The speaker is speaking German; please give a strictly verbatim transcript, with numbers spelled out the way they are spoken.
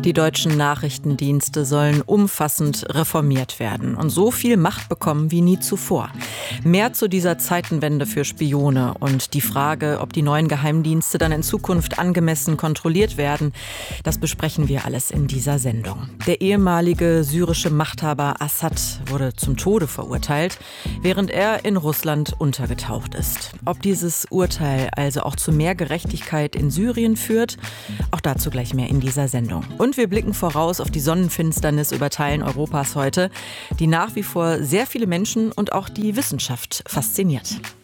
Die deutschen Nachrichtendienste sollen umfassend reformiert werden und so viel Macht bekommen wie nie zuvor. Mehr zu dieser Zeitenwende für Spione und die Frage, ob die neuen Geheimdienste dann in Zukunft angemessen kontrolliert werden, das besprechen wir alles in dieser Sendung. Der ehemalige syrische Machthaber Assad wurde zum Tode verurteilt, während er in Russland untergetaucht ist. Ob dieses Urteil also auch zu mehr Gerechtigkeit in Syrien führt, auch dazu gleich mehr in dieser Sendung. Und wir blicken voraus auf die Sonnenfinsternis über Teilen Europas heute, die nach wie vor sehr viele Menschen und auch die Wissenschaft fasziniert.